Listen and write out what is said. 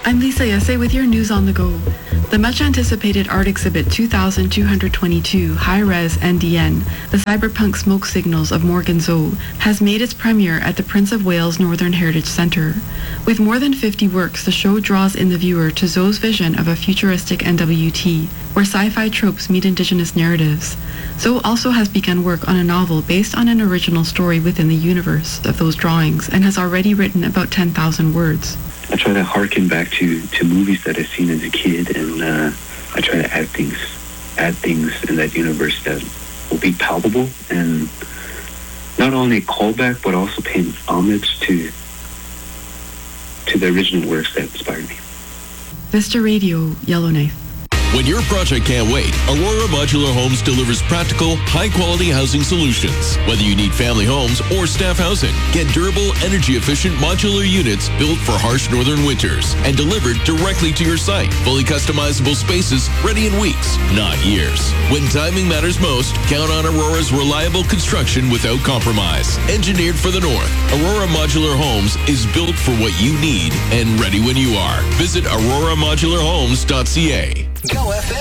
I'm Lisa Yesse with your news on the go. The much-anticipated art exhibit 2222 High-Res NDN, the cyberpunk smoke signals of Morgan Zoe, has made its premiere at the Prince of Wales Northern Heritage Centre. With more than 50 works, the show draws in the viewer to Zoe's vision of a futuristic NWT, where sci-fi tropes meet Indigenous narratives. Zoe also has begun work on a novel based on an original story within the universe of those drawings and has already written about 10,000 words. I try to harken back to movies that I've seen as a kid, and I try to add things in that universe that will be palpable and not only a callback but also paying homage to the original works that inspired me. Vista Radio, Yellowknife. When your project can't wait, Aurora Modular Homes delivers practical, high-quality housing solutions. Whether you need family homes or staff housing, get durable, energy-efficient modular units built for harsh northern winters and delivered directly to your site. Fully customizable spaces ready in weeks, not years. When timing matters most, count on Aurora's reliable construction without compromise. Engineered for the North, Aurora Modular Homes is built for what you need and ready when you are. Visit auroramodularhomes.ca. Go FM.